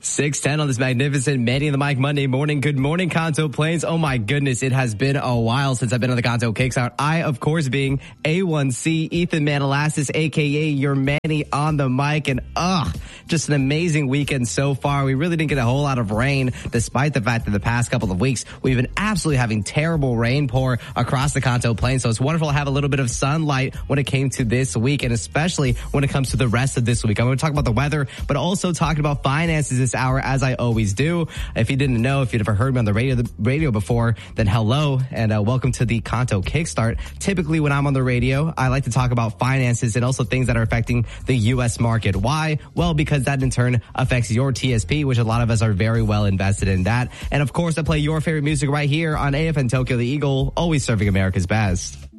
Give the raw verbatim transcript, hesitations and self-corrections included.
six ten on this magnificent Manny and the Mike Monday morning. Good morning, Kanto Plains. Oh my goodness, it has been a while since I've been on the Kanto Kickstart. I, of course, being A one C, Ethan Manalassis, a k a your Manny on the mic. And ugh, just an amazing weekend so far. We really didn't get a whole lot of rain, despite the fact that the past couple of weeks, we've been absolutely having terrible rain pour across the Kanto Plains. So it's wonderful to have a little bit of sunlight when it came to this week, and especially when it comes to the rest of this week. I'm going to talk about the weather, but also talking about finances this hour, as I always do. If you didn't know, if you'd ever heard me on the radio, the radio before, then hello and uh, welcome to the Kanto Kickstart. Typically, when I'm on the radio, I like to talk about finances and also things that are affecting the U S market. Why? Well, because that in turn affects your T S P, which a lot of us are very well invested in that. And of course, I play your favorite music right here on A F N Tokyo, the Eagle, always serving America's best.